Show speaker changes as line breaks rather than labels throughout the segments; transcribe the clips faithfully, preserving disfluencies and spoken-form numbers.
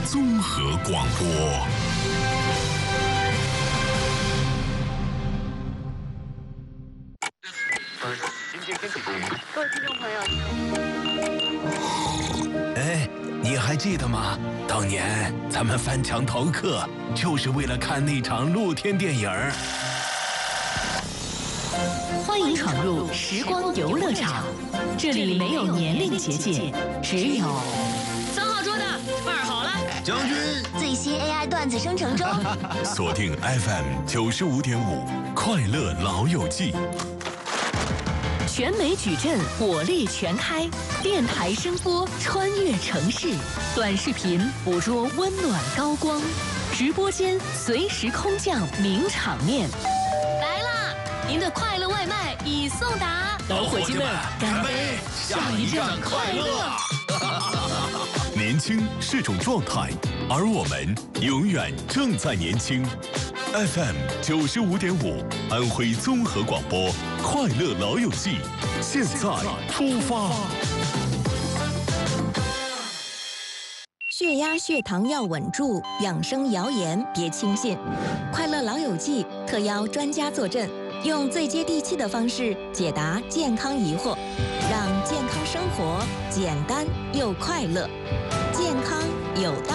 综合广播。
各位听众朋友，
哎，你还记得吗？当年咱们翻墙逃课，就是为了看那场露天电影。
欢迎闯入时光游乐场，这里没有年龄结界，只有
三号桌的二好了，
将军
最新 A I 段子生成中。
锁定 F M 九十五点五，快乐老友记。
全美矩阵火力全开，电台声波穿越城市，短视频捕捉温暖高光，直播间随时空降名场面。
来啦！您的快乐外卖已送达，
老伙计们，干杯！
下一站快乐。年轻是种状态，而我们永远正在年轻。F M 九十五点五，安徽综合广播，快乐老友记，现在出发。
血压、血糖要稳住，养生谣言别轻信。快乐老友记特邀专家坐镇，用最接地气的方式解答健康疑惑，让健康生活简单又快乐，健康有道。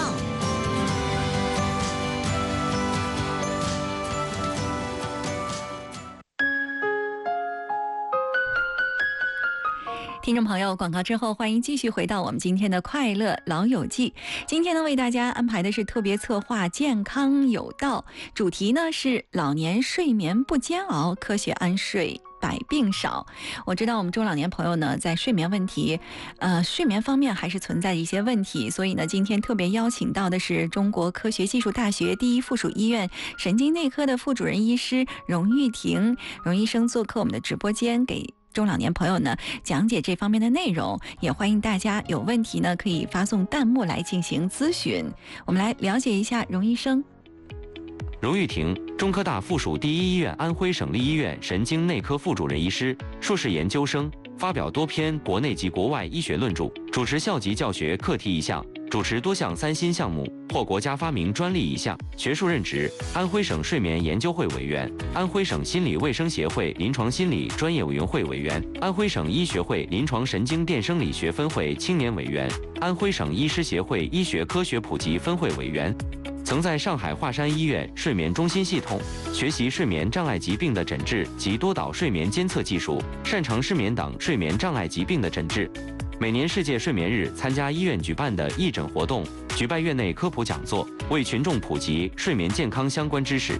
听众朋友，广告之后欢迎继续回到我们今天的快乐老友记。今天呢，为大家安排的是特别策划健康有道，主题呢是老年睡眠不煎熬，科学安睡百病少。我知道我们中老年朋友呢，在睡眠问题，呃，睡眠方面还是存在一些问题，所以呢，今天特别邀请到的是中国科学技术大学第一附属医院神经内科的副主任医师荣玉婷，荣医生做客我们的直播间，给中老年朋友呢讲解这方面的内容，也欢迎大家有问题呢可以发送弹幕来进行咨询。我们来了解一下荣医生。
荣玉婷，中科大附属第一医院安徽省立医院神经内科副主任医师，硕士研究生，发表多篇国内及国外医学论著，主持校级教学课题一项，主持多项三新项目，获国家发明专利一项，学术任职安徽省睡眠研究会委员，安徽省心理卫生协会临床心理专业委员会委员，安徽省医学会临床神经电生理学分会青年委员，安徽省医师协会医学科学普及分会委员。曾在上海华山医院睡眠中心系统学习睡眠障碍疾病的诊治及多导睡眠监测技术，擅长失眠等睡眠障碍疾病的诊治。每年世界睡眠日参加医院举办的义诊活动，举办院内科普讲座，为群众普及睡眠健康相关知识。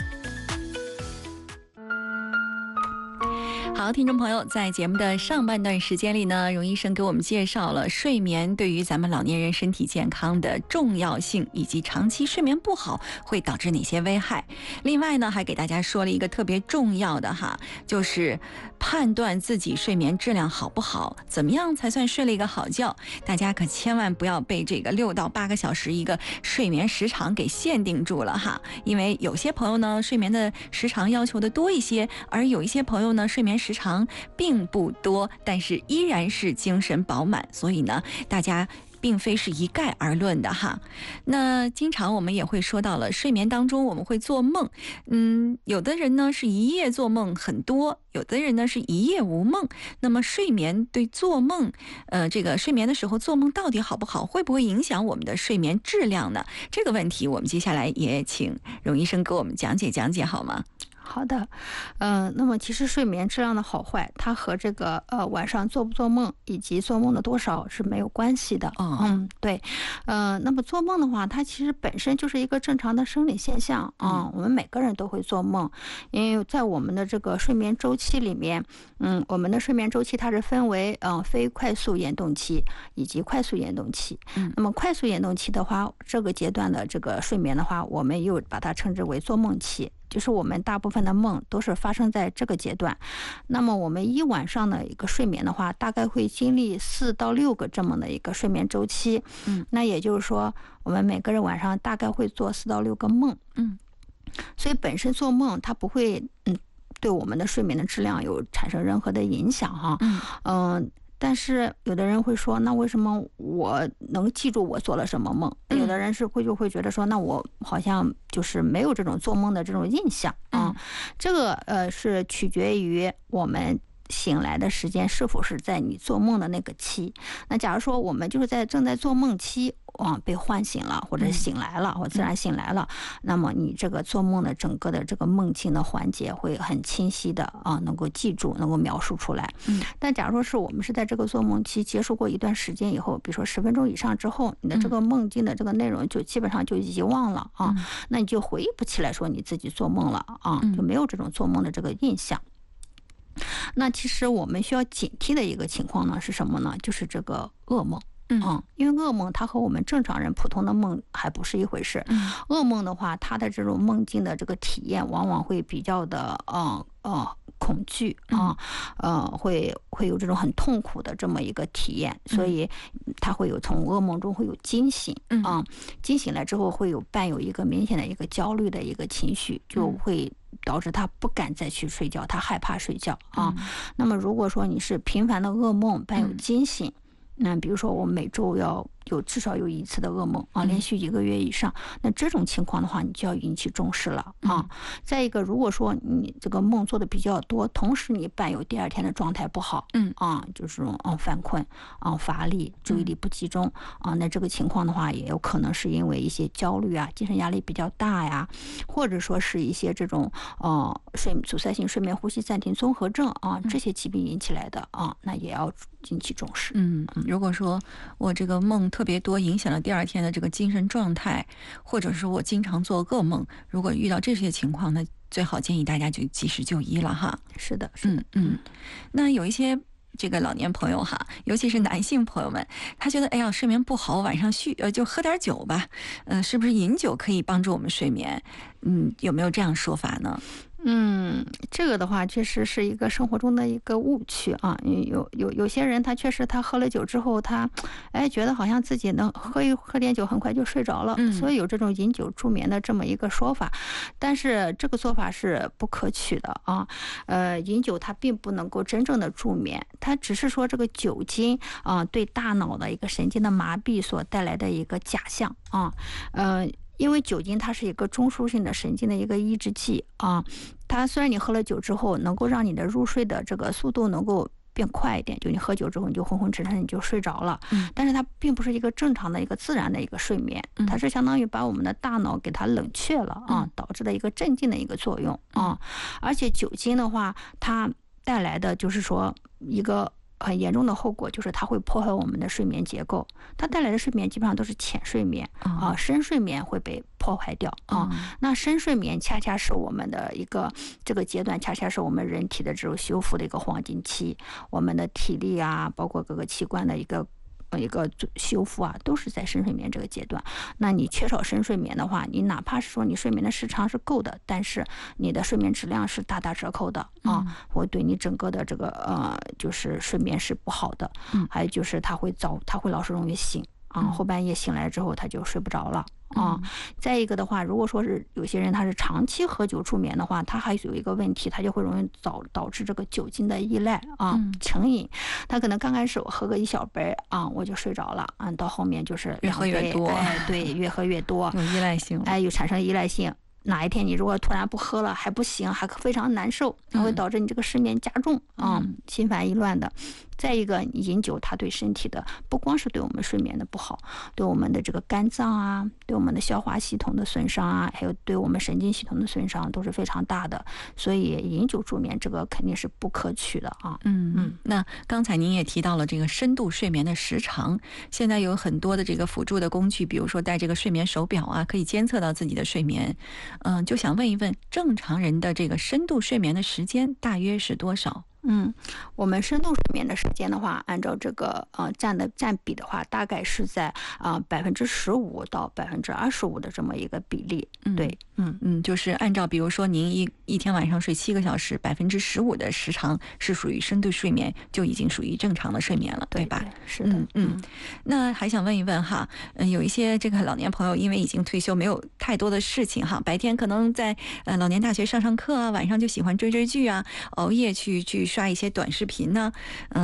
好，听众朋友，在节目的上半段时间里呢，荣医生给我们介绍了睡眠对于咱们老年人身体健康的重要性，以及长期睡眠不好会导致哪些危害。另外呢，还给大家说了一个特别重要的哈，就是判断自己睡眠质量好不好，怎么样才算睡了一个好觉。大家可千万不要被这个六到八个小时一个睡眠时长给限定住了哈，因为有些朋友呢，睡眠的时长要求的多一些，而有一些朋友呢，睡眠时长并不多，但是依然是精神饱满，所以呢，大家并非是一概而论的哈。那经常我们也会说到了，睡眠当中我们会做梦，嗯，有的人呢是一夜做梦很多，有的人呢是一夜无梦。那么睡眠对做梦，呃，这个睡眠的时候做梦到底好不好，会不会影响我们的睡眠质量呢？这个问题我们接下来也请荣医生给我们讲解讲解好吗？
好的，嗯、呃，那么其实睡眠质量的好坏，它和这个呃晚上做不做梦以及做梦的多少是没有关系的。
哦、
嗯，对，呃，那么做梦的话，它其实本身就是一个正常的生理现象啊、嗯。我们每个人都会做梦，因为在我们的这个睡眠周期里面，嗯，我们的睡眠周期它是分为呃非快速眼动期以及快速眼动期。嗯，那么快速眼动期的话，这个阶段的这个睡眠的话，我们又把它称之为做梦期。就是我们大部分的梦都是发生在这个阶段，那么我们一晚上的一个睡眠的话，大概会经历四到六个这么的一个睡眠周期。嗯，那也就是说，我们每个人晚上大概会做四到六个梦。嗯，所以本身做梦它不会嗯对我们的睡眠的质量有产生任何的影响哈。嗯、呃， 但是有的人会说，那为什么我能记住我做了什么梦？有的人是会就会觉得说，那我好像就是没有这种做梦的这种印象啊。这个呃是取决于我们醒来的时间是否是在你做梦的那个期。那假如说我们就是在正在做梦期啊，被唤醒了或者醒来了或自然醒来了，那么你这个做梦的整个的这个梦境的环节会很清晰的啊，能够记住，能够描述出来。嗯，但假如说是我们是在这个做梦期结束过一段时间以后，比如说十分钟以上之后，你的这个梦境的这个内容就基本上就遗忘了啊，那你就回忆不起来说你自己做梦了啊，就没有这种做梦的这个印象。那其实我们需要警惕的一个情况呢是什么呢？就是这个噩梦。嗯，因为噩梦它和我们正常人普通的梦还不是一回事。嗯，噩梦的话，它的这种梦境的这个体验往往会比较的呃呃恐惧啊，呃会会有这种很痛苦的这么一个体验，所以它会有从噩梦中会有惊醒啊，惊醒来之后会有伴有一个明显的一个焦虑的一个情绪，就会导致他不敢再去睡觉，他害怕睡觉啊。那么如果说你是频繁的噩梦伴有惊醒，那比如说我每周要有至少有一次的噩梦啊，连续一个月以上，那这种情况的话，你就要引起重视了啊。再一个，如果说你这个梦做的比较多，同时你伴有第二天的状态不好，嗯啊，就是啊犯困啊乏力、注意力不集中啊，那这个情况的话，也有可能是因为一些焦虑啊、精神压力比较大呀，或者说是一些这种呃睡阻塞性睡眠呼吸暂停综合症啊这些疾病引起来的啊，那也要引起重视。
嗯，如果说我这个梦特别多，影响了第二天的这个精神状态，或者是我经常做噩梦，如果遇到这些情况，那最好建议大家就及时就医了哈。
是的，是的，
嗯嗯。那有一些这个老年朋友哈，尤其是男性朋友们，他觉得哎呀睡眠不好，晚上酗呃就喝点酒吧，呃是不是饮酒可以帮助我们睡眠？嗯，有没有这样说法呢？
嗯，这个的话确实是一个生活中的一个误区啊。有有有些人他确实他喝了酒之后，他哎觉得好像自己能喝一喝点酒很快就睡着了，嗯、所以有这种饮酒助眠的这么一个说法。但是这个做法是不可取的啊。呃，饮酒它并不能够真正的助眠，它只是说这个酒精啊对大脑的一个神经的麻痹所带来的一个假象啊。呃。因为酒精它是一个中枢性的神经的一个抑制剂啊，它虽然你喝了酒之后能够让你的入睡的这个速度能够变快一点，就你喝酒之后你就昏昏沉沉你就睡着了，嗯，但是它并不是一个正常的一个自然的一个睡眠，它是相当于把我们的大脑给它冷却了啊，导致的一个镇静的一个作用啊，而且酒精的话它带来的就是说一个很严重的后果，就是它会破坏我们的睡眠结构，它带来的睡眠基本上都是浅睡眠啊，深睡眠会被破坏掉啊。那深睡眠恰恰是我们的一个这个阶段，恰恰是我们人体的这种修复的一个黄金期，我们的体力啊，包括各个器官的一个一个修复啊，都是在深睡眠这个阶段。那你缺少深睡眠的话，你哪怕是说你睡眠的时长是够的，但是你的睡眠质量是大打折扣的啊，会对你整个的这个呃就是睡眠是不好的。还有就是它会早，它会老是容易醒啊，后半夜醒来之后他就睡不着了。啊，再一个的话，如果说是有些人他是长期喝酒助眠的话，他还有一个问题，他就会容易导导致这个酒精的依赖啊，成瘾。他可能刚开始我喝个一小杯啊，我就睡着了啊，到后面就是
越喝越多，
哎，对，越喝越多，
有依赖性，
哎，有产生依赖性。哪一天你如果突然不喝了还不行，还非常难受，它会导致你这个失眠加重啊、嗯，心烦意乱的。再一个，饮酒它对身体的不光是对我们睡眠的不好，对我们的这个肝脏啊，对我们的消化系统的损伤啊，还有对我们神经系统的损伤都是非常大的。所以饮酒助眠这个肯定是不可取的啊。
嗯嗯。那刚才您也提到了这个深度睡眠的时长，现在有很多的这个辅助的工具，比如说戴这个睡眠手表啊，可以监测到自己的睡眠。嗯、呃，就想问一问，正常人的这个深度睡眠的时间大约是多少？
嗯，我们深度睡眠的时间的话，按照这个呃占的占比的话，大概是在啊百分之十五到百分之二十五的这么一个比例。
嗯、
对，
嗯嗯，就是按照比如说您一一天晚上睡七个小时，百分之十五的时长是属于深度睡眠，就已经属于正常的睡眠了，对吧？
对，是的。
嗯嗯。那还想问一问哈，嗯，有一些这个老年朋友，因为已经退休，没有太多的事情哈，白天可能在呃老年大学上上课啊，晚上就喜欢追追剧啊，熬夜去去。刷一些短视频呢，嗯、呃，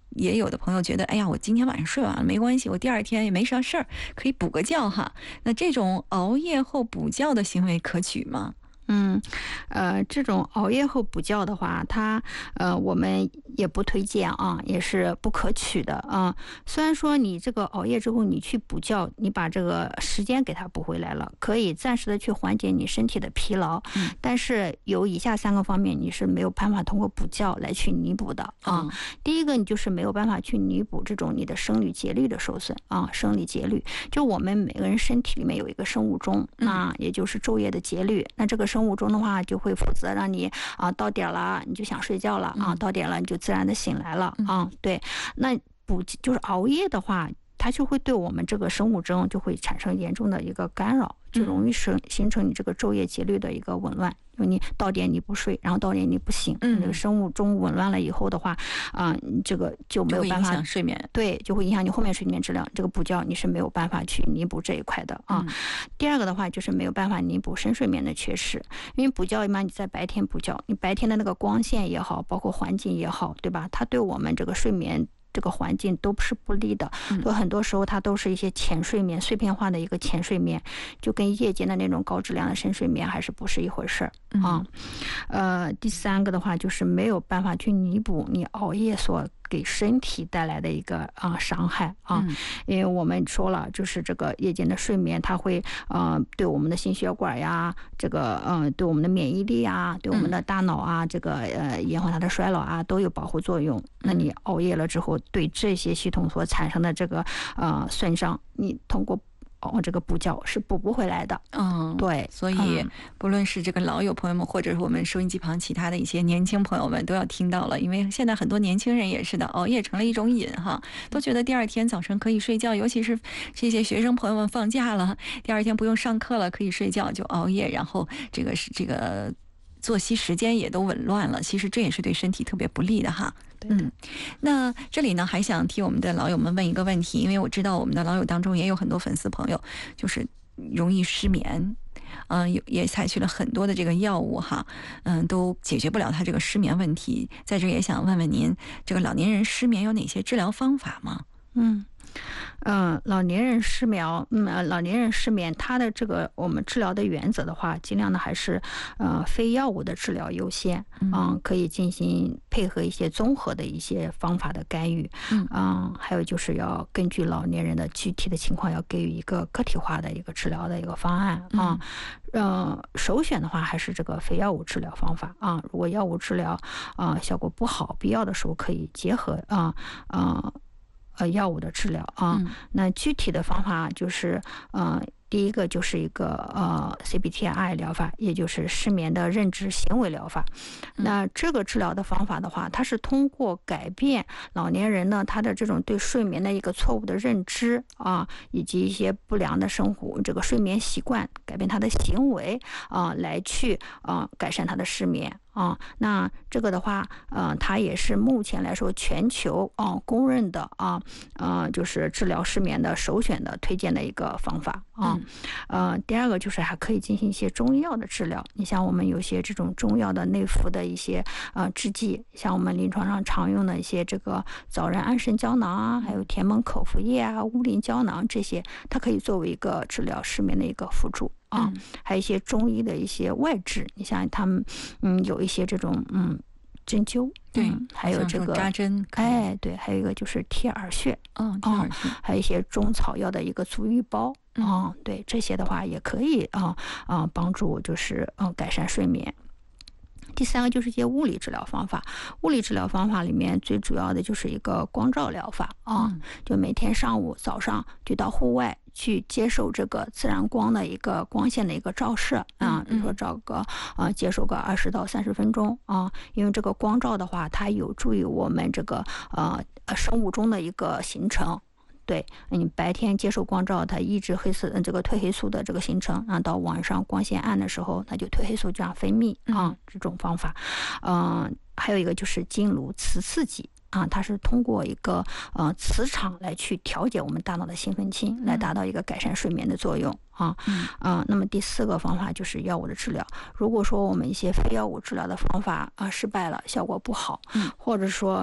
也有的朋友觉得，哎呀，我今天晚上睡晚了没关系，我第二天也没啥事儿，可以补个觉哈。那这种熬夜后补觉的行为可取吗？
嗯，呃，这种熬夜后补觉的话，它呃我们也不推荐啊，也是不可取的啊。虽然说你这个熬夜之后你去补觉，你把这个时间给它补回来了，可以暂时的去缓解你身体的疲劳，
嗯、
但是有以下三个方面你是没有办法通过补觉来去弥补的啊。
嗯、
第一个，你就是没有办法去弥补这种你的生理节律的受损啊，生理节律就我们每个人身体里面有一个生物钟，那、嗯、也就是昼夜的节律，那这个生物钟的话就会负责让你啊到点了你就想睡觉了啊，到点了你就自然的醒来了啊。对，那补就是熬夜的话，它就会对我们这个生物钟就会产生严重的一个干扰，就容易生形成你这个昼夜节律的一个紊乱。就你到点你不睡，然后到点你不醒，
嗯，
这个生物钟紊乱了以后的话，啊、呃，你这个就没有办法
影响睡眠，
对，就会影响你后面睡眠质量。这个补觉你是没有办法去弥补这一块的啊。嗯、第二个的话就是没有办法弥补深睡眠的缺失，因为补觉一般你在白天补觉，你白天的那个光线也好，包括环境也好，对吧？它对我们这个睡眠这个环境都是不利的，所以很多时候它都是一些浅睡眠、碎片化的一个浅睡眠，就跟夜间的那种高质量的深睡眠还是不是一回事啊。呃，第三个的话就是没有办法去弥补你熬夜所给身体带来的一个啊、呃、伤害啊，嗯、因为我们说了，就是这个夜间的睡眠，它会呃对我们的心血管呀，这个呃对我们的免疫力啊，对我们的大脑啊，嗯、这个呃延缓它的衰老啊，都有保护作用。那你熬夜了之后，对这些系统所产生的这个呃损伤，你通过哦，这个补觉是补不回来的。
嗯，
对，
所以不论是这个老友朋友们，或者是我们收音机旁其他的一些年轻朋友们，都要听到了，因为现在很多年轻人也是的，熬夜成了一种瘾哈，都觉得第二天早晨可以睡觉，尤其是这些学生朋友们放假了，第二天不用上课了，可以睡觉就熬夜，然后这个是这个作息时间也都紊乱了，其实这也是对身体特别不利的哈。嗯，那这里呢还想替我们的老友们问一个问题，因为我知道我们的老友当中也有很多粉丝朋友就是容易失眠，嗯、呃，也采取了很多的这个药物哈，嗯，都解决不了他这个失眠问题。在这也想问问您，这个老年人失眠有哪些治疗方法吗？
嗯。嗯，老年人失眠，嗯，老年人失眠，他的这个我们治疗的原则的话，尽量的还是呃非药物的治疗优先，嗯，嗯可以进行配合一些综合的一些方法的干预，嗯，嗯，还有就是要根据老年人的具体的情况，要给予一个个体化的一个治疗的一个方案啊，嗯，呃，首选的话还是这个非药物治疗方法啊，如果药物治疗啊、呃、效果不好，必要的时候可以结合啊啊。呃呃，药物的治疗啊，嗯、那具体的方法就是呃，第一个就是一个呃 C B T I 疗法，也就是失眠的认知行为疗法。嗯、那这个治疗的方法的话，它是通过改变老年人呢他的这种对睡眠的一个错误的认知啊，以及一些不良的生活这个睡眠习惯，改变他的行为啊，来去啊改善他的失眠。啊，那这个的话，呃，它也是目前来说全球啊公认的啊，呃，就是治疗失眠的首选的推荐的一个方法啊。嗯、呃，第二个就是还可以进行一些中医药的治疗。你像我们有些这种中药的内服的一些呃制剂，像我们临床上常用的一些这个枣仁安神胶囊啊，还有田蒙口服液啊、乌林胶囊这些，它可以作为一个治疗失眠的一个辅助。啊，还有一些中医的一些外治，你像他们，嗯，有一些这种嗯针灸，
对，
嗯、还有这个
扎针，
哎，对，还有一个就是贴耳穴，
嗯、哦，贴耳穴、哦，
还有一些中草药的一个足浴包，啊、嗯哦，对，这些的话也可以啊啊帮助就是嗯改善睡眠。第三个就是一些物理治疗方法，物理治疗方法里面最主要的就是一个光照疗法啊，嗯、就每天上午早上就到户外去接受这个自然光的一个光线的一个照射啊，比如说照个啊接受个二十到三十分钟啊，因为这个光照的话，它有助于我们这个呃生物钟的一个形成。对，你白天接受光照，它抑制黑色这个褪黑素的这个形成，然后到晚上光线暗的时候，它就褪黑素这样分泌啊，这种方法。嗯、呃，还有一个就是经颅磁刺激啊，它是通过一个呃磁场来去调节我们大脑的兴奋期，来达到一个改善睡眠的作用啊。嗯、呃，那么第四个方法就是药物的治疗。如果说我们一些非药物治疗的方法啊失败了，效果不好，嗯、或者说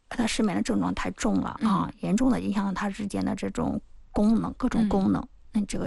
他失眠的症状太重了啊，严重的影响了他之间的这种功能，各种功能。那这个